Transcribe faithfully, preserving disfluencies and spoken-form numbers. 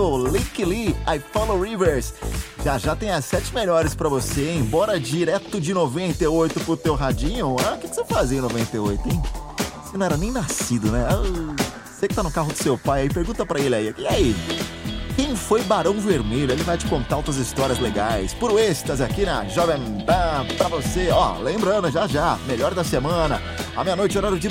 Lake Lee, I Follow Rivers. Já já tem as sete melhores pra você, hein? Bora direto de noventa e oito pro teu radinho. Ah, o que, que você fazia em noventa e oito, hein? Você não era nem nascido, né? Ah, você que tá no carro do seu pai aí, pergunta pra ele aí. E aí? Quem foi Barão Vermelho? Ele vai te contar outras histórias legais. Puro êxtase aqui na Jovem Pan pra você. Ó, lembrando, já já, melhor da semana. À meia-noite, horário de